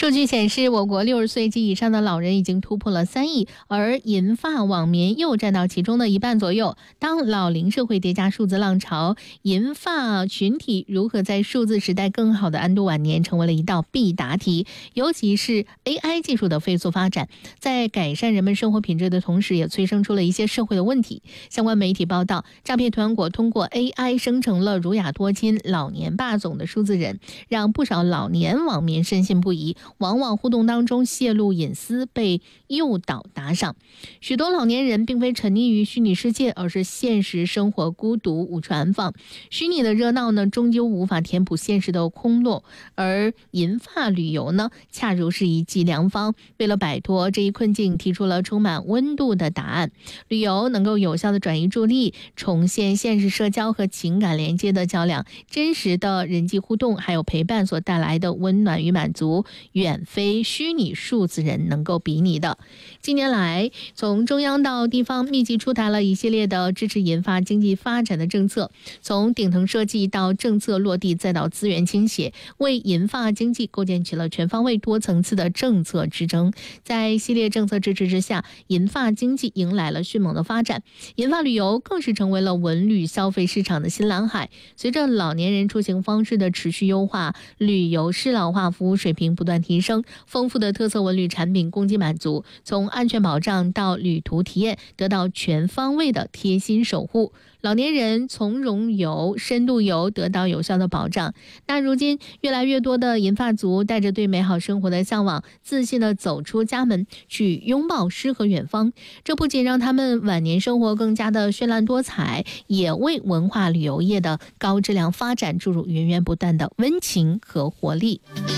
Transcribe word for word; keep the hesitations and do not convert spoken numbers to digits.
数据显示，我国六十岁及以上的老人已经突破了三亿，而银发网民又占到其中的一半左右。当老龄社会叠加数字浪潮，银发群体如何在数字时代更好的安度晚年，成为了一道必答题。尤其是 A I 技术的飞速发展，在改善人们生活品质的同时，也催生出了一些社会的问题。相关媒体报道，诈骗团伙通过 A I 生成了儒雅多金、老年霸总的数字人，让不少老年网民深信不疑，往往互动当中泄露隐私，被诱导打赏。许多老年人并非沉溺于虚拟世界，而是现实生活孤独无处安放。虚拟的热闹呢，终究无法填补现实的空落，而银发旅游呢，恰如是一剂良方。为了摆脱这一困境，提出了充满温度的答案。旅游能够有效的转移注意力，重现现实社交和情感连接的较量，真实的人际互动还有陪伴所带来的温暖与满足，远非虚拟数字人能够比拟的。近年来，从中央到地方密集出台了一系列的支持银发经济发展的政策，从顶层设计到政策落地，再到资源倾斜，为银发经济构建起了全方位多层次的政策支撑。在系列政策支持之下，银发经济迎来了迅猛的发展，银发旅游更是成为了文旅消费市场的新蓝海。随着老年人出行方式的持续优化，旅游适老化服务水平不断提升，丰富的特色文旅产品供给满足，从安全保障到旅途体验得到全方位的贴心守护，老年人从容游、深度游得到有效的保障。那如今，越来越多的银发族带着对美好生活的向往，自信地走出家门，去拥抱诗和远方。这不仅让他们晚年生活更加的绚烂多彩，也为文化旅游业的高质量发展注入源源不断的温情和活力。